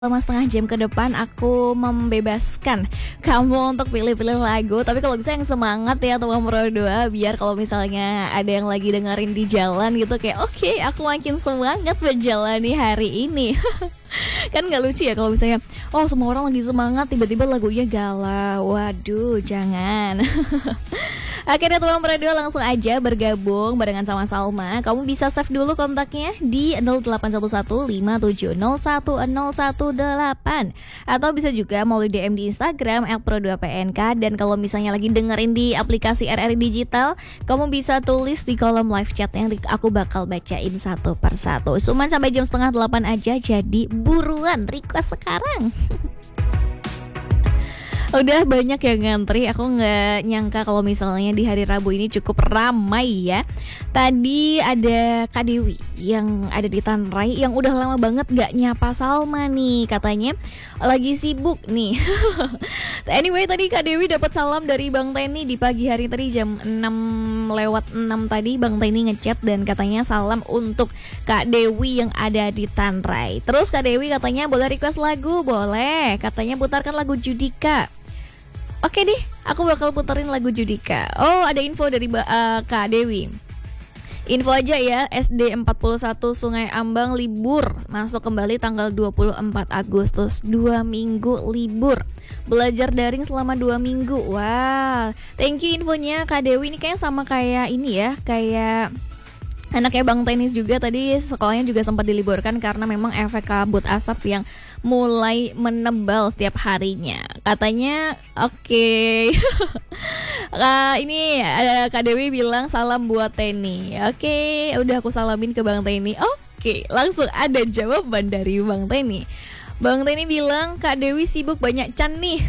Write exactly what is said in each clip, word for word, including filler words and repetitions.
Selama setengah jam ke depan aku membebaskan kamu untuk pilih-pilih lagu. Tapi kalau bisa yang semangat ya teman Pro dua, biar kalau misalnya ada yang lagi dengerin di jalan gitu kayak oke, okay, aku makin semangat menjalani hari ini. Kan gak lucu ya kalau misalnya oh semua orang lagi semangat tiba-tiba lagunya galau. Waduh, jangan. Oke deh teman Pro dua, langsung aja bergabung barengan sama Salma. Kamu bisa save dulu kontaknya di nol delapan satu satu lima tujuh nol satu nol satu delapan, atau bisa juga melalui D M di Instagram et pro dua p n k. Dan kalau misalnya lagi dengerin di aplikasi R R I Digital, kamu bisa tulis di kolom live chat yang aku bakal bacain satu persatu. Cuman sampai jam setengah delapan aja, jadi buruan request sekarang. Udah banyak yang ngantri. Aku gak nyangka kalau misalnya di hari Rabu ini cukup ramai ya. Tadi ada Kak Dewi yang ada di Tanrai, yang udah lama banget gak nyapa Salma nih. Katanya lagi sibuk nih. Anyway, tadi Kak Dewi dapat salam dari Bang Teni di pagi hari tadi jam enam lewat enam tadi. Bang Teni ngechat dan katanya salam untuk Kak Dewi yang ada di Tanrai. Terus Kak Dewi katanya boleh request lagu? Boleh. Katanya putarkan lagu Judika. Oke deh, aku bakal puterin lagu Judika. Oh, ada info dari uh, Kak Dewi. Info aja ya, S D empat puluh satu Sungai Ambang libur. Masuk kembali tanggal dua puluh empat Agustus. Dua minggu libur. Belajar daring selama dua minggu. Wow, thank you infonya Kak Dewi. Ini kayaknya sama kayak ini ya, kayak anaknya Bang Tenis juga, tadi sekolahnya juga sempat diliburkan karena memang efek kabut asap yang mulai menebal setiap harinya. Katanya oke. Okay. uh, ini ada Kak Dewi bilang salam buat Teni. Oke, okay, udah aku salamin ke Bang Teni. Oke, okay, langsung ada jawaban dari Bang Teni. Bang Teni bilang Kak Dewi sibuk banyak can nih.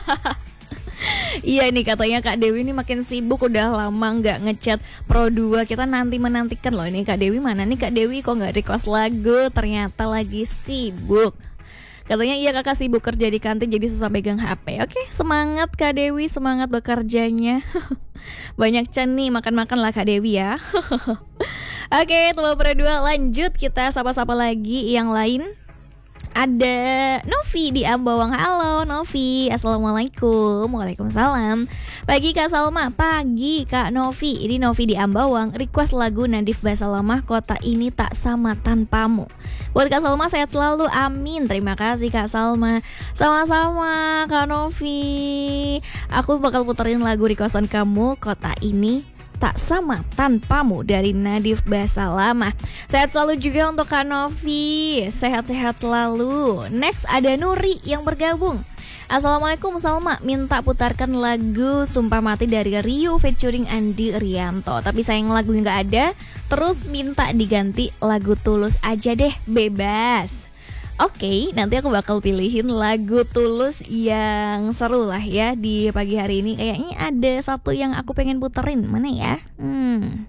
Iya nih, katanya Kak Dewi ini makin sibuk, udah lama nggak ngechat Pro dua. Kita nanti menantikan loh ini Kak Dewi mana nih Kak Dewi, kok nggak request lagu, ternyata lagi sibuk. Katanya iya kakak sibuk kerja di kantin jadi susah pegang H P. Oke, semangat Kak Dewi, semangat bekerjanya. Banyak can nih, makan-makan lah Kak Dewi ya. Oke, teman Pro dua, lanjut kita sapa-sapa lagi yang lain. Ada Novi di Ambawang. Halo Novi, assalamualaikum. Waalaikumsalam. Pagi Kak Salma. Pagi Kak Novi. Ini Novi di Ambawang. Request lagu Nadif Basalamah, Kota Ini Tak Sama Tanpamu. Buat Kak Salma sehat selalu, amin. Terima kasih Kak Salma. Sama-sama Kak Novi. Aku bakal puterin lagu requestan kamu, Kota Ini Tak Sama Tanpamu dari Nadif Basalamah. Sehat selalu juga untuk Kak Novi. Sehat-sehat selalu. Next ada Nuri yang bergabung. Assalamualaikum Salma, minta putarkan lagu Sumpah Mati dari Rio featuring Andi Rianto. Tapi sayang lagu nggak ada. Terus minta diganti lagu Tulus aja deh, bebas. Oke, okay, nanti aku bakal pilihin lagu Tulus yang seru lah ya di pagi hari ini. Kayaknya ada satu yang aku pengen puterin. Mana ya? Hmm.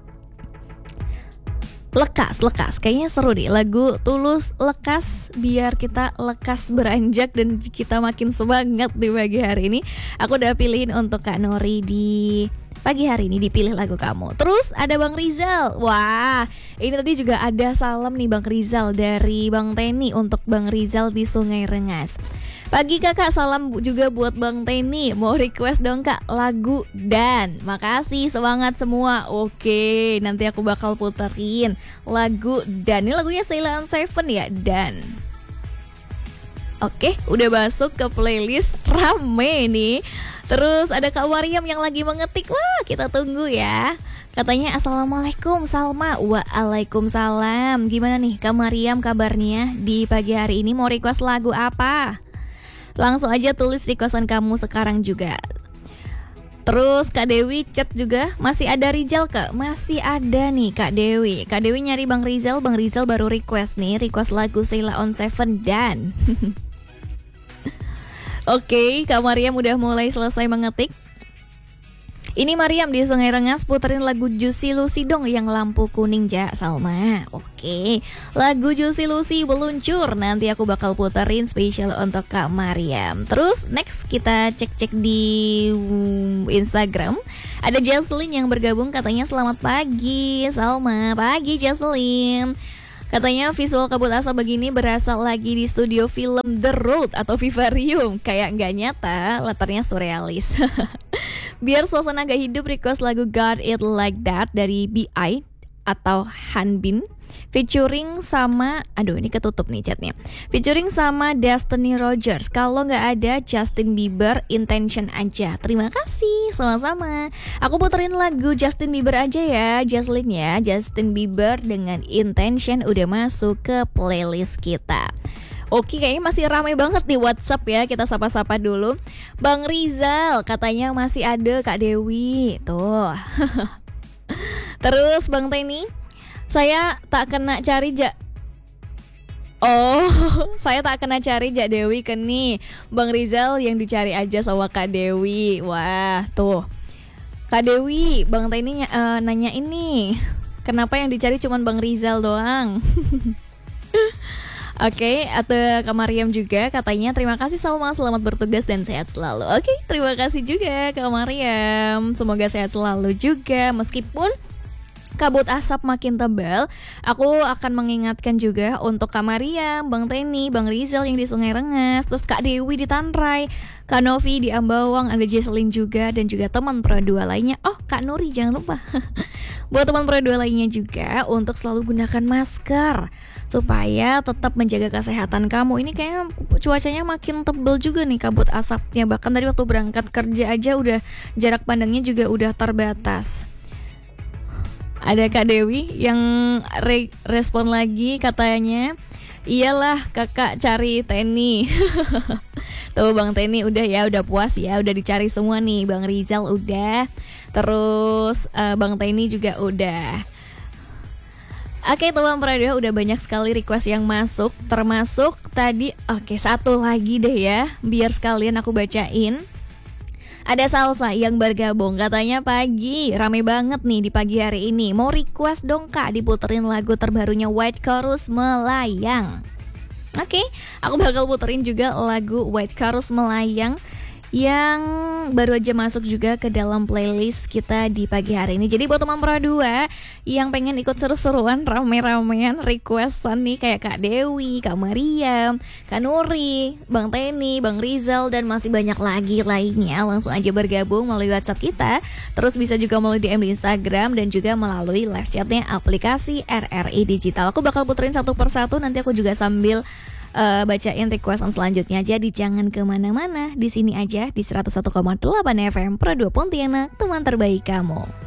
Lekas, lekas. Kayaknya seru deh lagu Tulus Lekas, biar kita lekas beranjak dan kita makin semangat di pagi hari ini. Aku udah pilihin untuk Kak Nori di pagi hari ini, dipilih lagu kamu. Terus ada Bang Rizal. Wah, ini tadi juga ada salam nih Bang Rizal dari Bang Teni untuk Bang Rizal di Sungai Rengas. Pagi kakak, salam juga buat Bang Teni. Mau request dong kak lagu Dan. Makasih, semangat semua. Oke, nanti aku bakal puterin lagu Dan. Ini lagunya Sheila on Seven ya, Dan. Oke, udah masuk ke playlist rame nih. Terus ada Kak Mariam yang lagi mengetik. Wah, kita tunggu ya. Katanya assalamualaikum Salma. Waalaikumsalam. Gimana nih Kak Mariam kabarnya di pagi hari ini? Mau request lagu apa? Langsung aja tulis requestan kamu sekarang juga. Terus Kak Dewi chat juga. Masih ada Rizal Kak? Masih ada nih Kak Dewi. Kak Dewi nyari Bang Rizal. Bang Rizal baru request nih, request lagu Sheila on Seven Dan. Oke, Kak Mariam udah mulai selesai mengetik. Ini Mariam di Sungai Rengas, puterin lagu Juicy Lucy dong yang lampu kuning ja Salma. Oke, lagu Juicy Lucy meluncur. Nanti aku bakal puterin spesial untuk Kak Mariam. Terus next kita cek-cek di Instagram. Ada Jesslyn yang bergabung, katanya selamat pagi Salma. Pagi Jesslyn. Katanya visual kabut asap begini berasa lagi di studio film The Road atau Vivarium. Kayak nggak nyata, latarnya surrealis. Biar suasana agak hidup, request lagu Got It Like That dari B I atau Hanbin featuring sama, aduh ini ketutup nih chatnya, featuring sama Destiny Rogers. Kalau nggak ada Justin Bieber, Intention aja. Terima kasih, sama-sama. Aku puterin lagu Justin Bieber aja ya, Jaslyn ya. Justin Bieber dengan Intention udah masuk ke playlist kita. Oke, kayaknya masih ramai banget nih WhatsApp ya. Kita sapa-sapa dulu. Bang Rizal katanya masih ada Kak Dewi. Tuh. Terus Bang Teni, saya tak kena cari ja Oh, saya tak kena cari Jak Dewi ke nih. Bang Rizal yang dicari aja sama Kak Dewi. Wah, tuh. Kak Dewi, Bang Teni uh, nanya ini. Kenapa yang dicari cuman Bang Rizal doang? Oke, okay, atau Kak Mariam juga katanya terima kasih Salma, selamat bertugas dan sehat selalu. Oke, okay, terima kasih juga Kak Mariam. Semoga sehat selalu juga meskipun kabut asap makin tebal. Aku akan mengingatkan juga untuk Kak Mariam, Bang Teni, Bang Rizal yang di Sungai Rengas, terus Kak Dewi di Tanrai, Kak Novi di Ambawang, ada Jesselyn juga, dan juga teman Pro dua lainnya. Oh, Kak Nuri jangan lupa. Buat teman Pro dua lainnya juga untuk selalu gunakan masker supaya tetap menjaga kesehatan kamu. Ini kayaknya cuacanya makin tebal juga nih kabut asapnya. Bahkan tadi waktu berangkat kerja aja udah jarak pandangnya juga udah terbatas. Ada Kak Dewi yang re- respon lagi katanya, iyalah kakak cari Teni. Tuh Bang Teni udah ya, udah puas ya, udah dicari semua nih. Bang Rizal udah, terus uh, Bang Teni juga udah. Oke teman Prado, udah banyak sekali request yang masuk. Termasuk tadi, oke satu lagi deh ya, biar sekalian aku bacain. Ada Salsa yang bergabung, katanya pagi, rame banget nih di pagi hari ini. Mau request dong Kak diputerin lagu terbarunya White Chorus Melayang. Oke, aku bakal puterin juga lagu White Chorus Melayang yang baru aja masuk juga ke dalam playlist kita di pagi hari ini. Jadi buat teman Pro dua yang pengen ikut seru-seruan, rame-ramean requestan nih kayak Kak Dewi, Kak Mariam, Kak Nuri, Bang Teni, Bang Rizal, dan masih banyak lagi lainnya, langsung aja bergabung melalui WhatsApp kita. Terus bisa juga melalui D M di Instagram dan juga melalui live chatnya aplikasi R R I Digital. Aku bakal puterin satu persatu, nanti aku juga sambil Uh, bacain requestan selanjutnya. Jadi jangan kemana-mana, di sini aja di seratus satu koma delapan F M Pro dua Pontianak, teman terbaik kamu.